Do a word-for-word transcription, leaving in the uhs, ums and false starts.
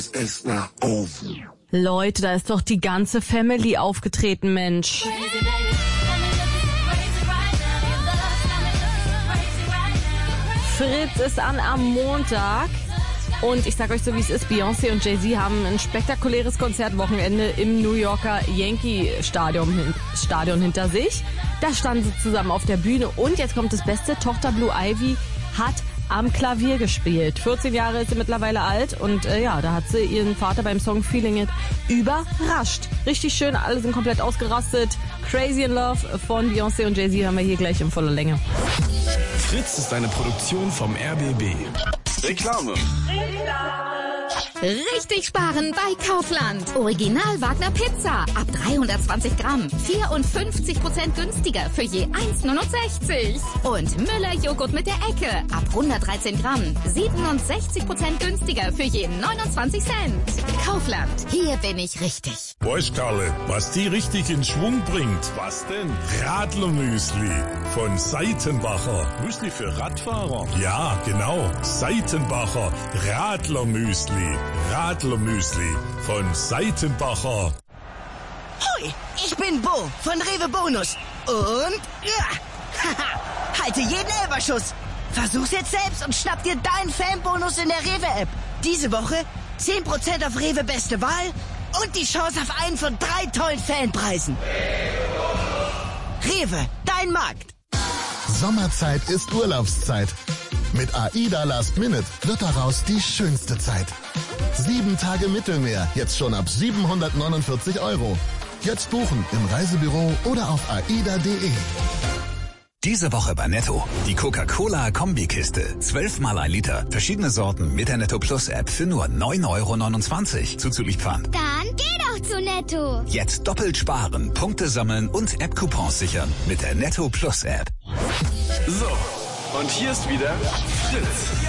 Ist nach oben. Leute, da ist doch die ganze Family aufgetreten, Mensch. Fritz ist an am Montag. Und ich sag euch so, wie es ist, Beyoncé und Jay-Z haben ein spektakuläres Konzertwochenende im New Yorker Yankee-Stadion Stadion hinter sich. Da standen sie zusammen auf der Bühne und jetzt kommt das Beste, Tochter Blue Ivy hat am Klavier gespielt. vierzehn Jahre ist sie mittlerweile alt und äh, ja, da hat sie ihren Vater beim Song Feeling It überrascht. Richtig schön, alle sind komplett ausgerastet. Crazy in Love von Beyoncé und Jay-Z haben wir hier gleich in voller Länge. Fritz ist eine Produktion vom R B B. Reklame. Richtig sparen bei Kaufland. Original Wagner Pizza ab dreihundertzwanzig Gramm. vierundfünfzig Prozent günstiger für je eins Komma neunundsechzig. Und Müller Joghurt mit der Ecke ab hundertdreizehn Gramm. siebenundsechzig Prozent günstiger für je neunundzwanzig Cent. Kaufland, hier bin ich richtig. Weißt Karle, was die richtig in Schwung bringt? Was denn? Radlermüsli von Seitenbacher. Müsli für Radfahrer. Ja, genau. Seitenbacher Radlermüsli. Radlermüsli von Seitenbacher. Hoi, ich bin Bo von Rewe Bonus. Und ja, haha, halte jeden Elberschuss. Versuch's jetzt selbst und schnapp dir deinen Fanbonus in der Rewe-App. Diese Woche zehn Prozent auf Rewe Beste Wahl und die Chance auf einen von drei tollen Fanpreisen. Rewe, dein Markt. Sommerzeit ist Urlaubszeit. Mit AIDA Last Minute wird daraus die schönste Zeit. Sieben Tage Mittelmeer, jetzt schon ab siebenhundertneunundvierzig Euro. Jetzt buchen im Reisebüro oder auf aida punkt de. Diese Woche bei Netto. Die Coca-Cola-Kombikiste. Zwölfmal ein Liter. Verschiedene Sorten mit der Netto Plus App für nur neun Euro neunundzwanzig. Zuzüglich Pfand. Dann geh doch zu Netto. Jetzt doppelt sparen, Punkte sammeln und App-Coupons sichern mit der Netto Plus App. So, und hier ist wieder Fritz.